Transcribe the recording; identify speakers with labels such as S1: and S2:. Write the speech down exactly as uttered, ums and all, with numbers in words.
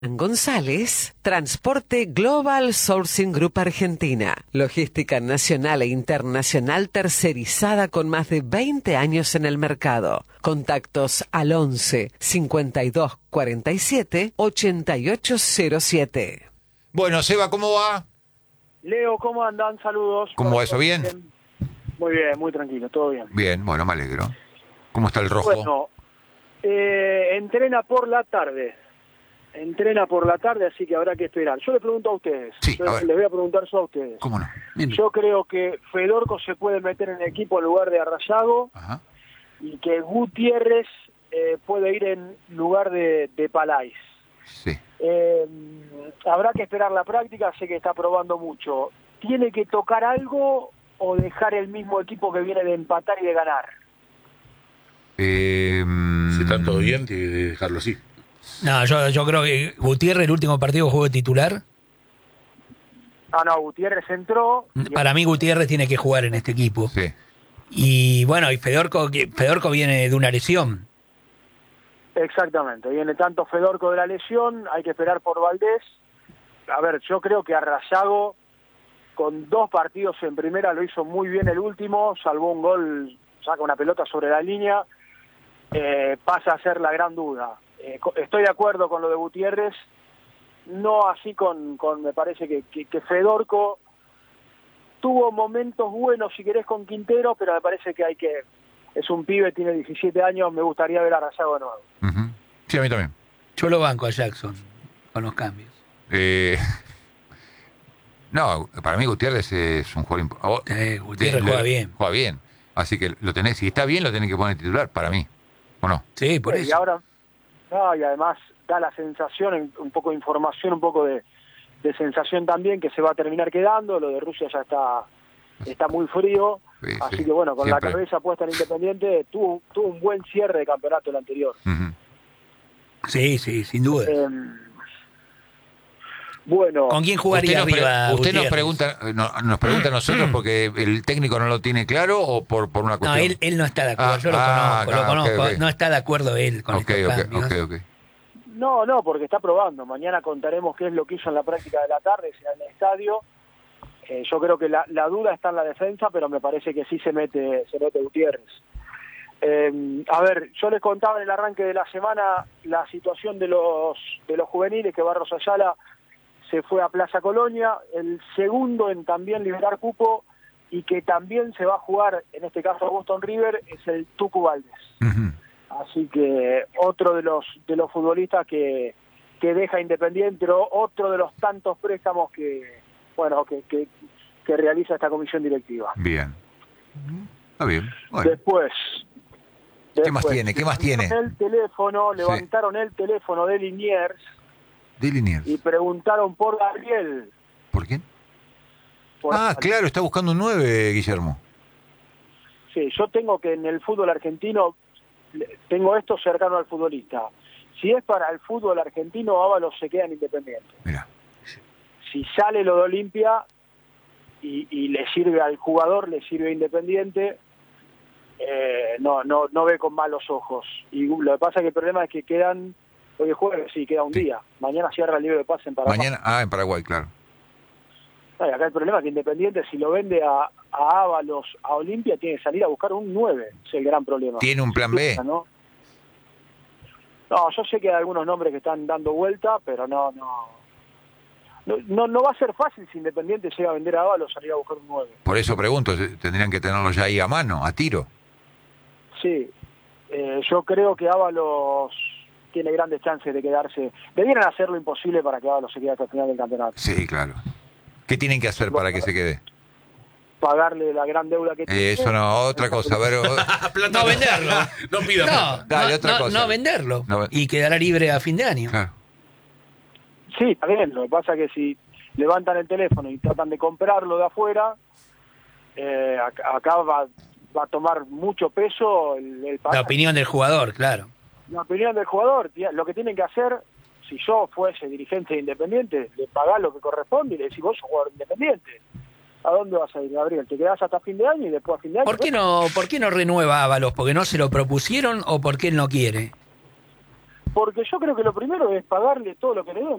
S1: González, Transporte Global Sourcing Group Argentina, logística nacional e internacional tercerizada con más de veinte años en el mercado. Contactos al once, cincuenta y dos, cuarenta y siete, ochenta y ocho cero siete.
S2: Bueno, Seba, ¿cómo va?
S3: Leo, ¿cómo andan? Saludos.
S2: ¿Cómo va eso? ¿Bien?
S3: Muy bien, muy tranquilo, todo bien.
S2: Bien, bueno, me alegro. ¿Cómo está el rojo?
S3: Bueno, eh, entrena por la tarde. Entrena por la tarde, así que habrá que esperar. Yo le pregunto a ustedes.
S2: Sí,
S3: Yo
S2: a ver.
S3: les voy a preguntar yo a ustedes.
S2: ¿Cómo no?
S3: Yo creo que Fedorco se puede meter en el equipo en lugar de Arrayago.
S2: Ajá.
S3: Y que Gutiérrez eh, puede ir en lugar de, de Palais.
S2: Sí.
S3: Eh, habrá que esperar la práctica, sé que está probando mucho. ¿Tiene que tocar algo o dejar el mismo equipo que viene de empatar y de ganar?
S2: Eh,
S4: Si está todo bien, tiene que dejarlo así.
S5: No, yo, yo creo que Gutiérrez el último partido jugó de titular.
S3: Ah, no, Gutiérrez entró.
S5: Para mí Gutiérrez tiene que jugar en este equipo.
S2: Sí.
S5: Y bueno, y Fedorco, Fedorco viene de una lesión.
S3: Exactamente, viene tanto Fedorco de la lesión, hay que esperar por Valdés. A ver, yo creo que Arrayago con dos partidos en primera lo hizo muy bien el último, salvó un gol, saca una pelota sobre la línea, eh, pasa a ser la gran duda. Eh, estoy de acuerdo con lo de Gutiérrez, no así con, con me parece que, que, que Fedorco tuvo momentos buenos, si querés, con Quintero, pero me parece que hay que... Es un pibe, tiene diecisiete años, me gustaría ver a Arrayago de nuevo.
S2: Uh-huh. Sí, a mí también.
S5: Yo lo banco a Jackson con los cambios.
S2: Eh, no, para mí Gutiérrez es un jugador importante.
S5: Eh, Gutiérrez juega bien.
S2: Juega bien. Así que lo tenés, si está bien, lo tenés que poner titular, para mí. ¿O no?
S5: Sí, por
S3: Y
S5: eso.
S3: ahora, no, y además da la sensación, un poco de información, un poco de, de sensación también, que se va a terminar quedando. Lo de Rusia ya está, está muy frío.
S2: Sí,
S3: Así
S2: sí.
S3: que bueno, con
S2: Siempre.
S3: la cabeza puesta en Independiente, tuvo, tuvo un buen cierre de campeonato el anterior.
S2: Uh-huh.
S5: Sí, sí, sin duda.
S3: Eh, bueno,
S5: ¿Con quién jugaría
S2: Usted, nos,
S5: arriba?
S2: pre- usted nos
S5: Gutiérrez?
S2: pregunta, no, nos pregunta a nosotros porque el técnico no lo tiene claro o por, por una
S5: No,
S2: cuestión.
S5: él, él no está de acuerdo.
S2: Ah,
S5: Yo lo
S2: ah,
S5: conozco, lo
S2: ah,
S5: conozco.
S2: ok, ok.
S5: No está de acuerdo él con
S2: Ok,
S5: estos
S2: ok,
S5: cambios.
S2: ok, ok.
S3: no, no, porque está probando. Mañana contaremos qué es lo que hizo en la práctica de la tarde, será en el estadio. Eh, yo creo que la, la duda está en la defensa, pero me parece que sí se mete, se mete Gutiérrez. Eh, a ver, yo les contaba en el arranque de la semana la situación de los de los juveniles, que Barros Ayala se fue a Plaza Colonia, el segundo en también liberar cupo y que también se va a jugar, en este caso a Boston River, es el Tucu Valdés.
S2: Uh-huh.
S3: Así que otro de los de los futbolistas que, que deja Independiente, otro de los tantos préstamos que bueno que, que, que realiza esta comisión directiva.
S2: Bien. Está bien. Bueno.
S3: Después,
S2: ¿Qué
S3: después,
S2: más tiene? ¿Qué más tiene?
S3: El teléfono,
S2: Sí.
S3: levantaron el teléfono de Liniers
S2: De Liniers.
S3: y preguntaron por Gabriel.
S2: ¿Por quién?
S3: Por
S2: Ah, claro, está buscando un nueve, Guillermo.
S3: Sí, yo tengo que en el fútbol argentino, le- tengo esto cercano al futbolista. Si es para el fútbol argentino, Ábalos se queda en Independiente.
S2: Mira.
S3: Si sale lo de Olimpia y, y le sirve al jugador, le sirve a Independiente, eh, no, no, no ve con malos ojos. Y lo que pasa es que el problema es que quedan, hoy es jueves, sí, queda un
S2: Sí.
S3: día. Mañana cierra el libre de pase en Paraguay.
S2: Mañana, ah, en Paraguay, claro.
S3: Ay, acá el problema es que Independiente, si lo vende a, a Ábalos, a Olimpia, tiene que salir a buscar un nueve. Es el gran problema.
S2: ¿Tiene un plan B?
S3: ¿No? No, yo sé que hay algunos nombres que están dando vuelta, pero no, no. No, no, no va a ser fácil si Independiente llega a vender a Ábalos, salir a buscar un nueve.
S2: Por eso pregunto, tendrían que tenerlo ya ahí a mano, a tiro.
S3: Sí, eh, yo creo que Ábalos tiene grandes chances de quedarse. Debieran hacer lo imposible para que Ábalos se quede hasta el final del campeonato.
S2: Sí, claro. ¿Qué tienen que hacer para que se quede?
S3: Pagarle la gran deuda que tiene.
S2: Eso no, otra cosa. A ver, o-
S4: Plata
S5: No venderlo.
S4: No pida
S5: No,
S4: plata.
S2: Dale,
S5: no,
S2: otra
S5: no,
S2: cosa.
S5: no venderlo.
S2: No ven-
S5: Y quedará libre a fin de año.
S2: claro.
S3: Sí, está bien. Lo que pasa es que si levantan el teléfono y tratan de comprarlo de afuera, eh, acá, acá va, va a tomar mucho peso el, el
S5: La
S3: pagar.
S5: opinión del jugador, claro.
S3: La opinión del jugador. Tía, lo que tienen que hacer, si yo fuese dirigente de Independiente, le pagás lo que corresponde y le decís, vos sos jugador Independiente. ¿A dónde vas a ir, Gabriel? ¿Te quedás hasta fin de año y después a fin de año?
S5: ¿Por qué no, por qué no renueva Ábalos? ¿Porque no se lo propusieron o porque él no quiere?
S3: Porque yo creo que lo primero es pagarle todo lo que le deben.